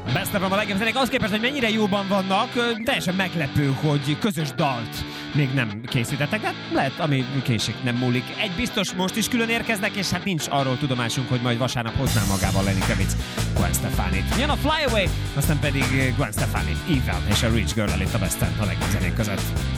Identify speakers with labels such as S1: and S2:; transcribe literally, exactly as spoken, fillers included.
S1: Best of a legjobb zenék, az képest, hogy mennyire jóban vannak, teljesen meglepő, hogy közös dalt még nem készítettek, de lehet, ami késik, nem múlik. Egy biztos, most is külön érkeznek, és hát nincs arról tudomásunk, hogy majd vasárnap hozná magával Lenny Kravitz Gwen Stefani-t. Jön a Fly Away, aztán pedig Gwen Stefani, Evil és a Rich Girl itt a Best of a legjobb zenék között.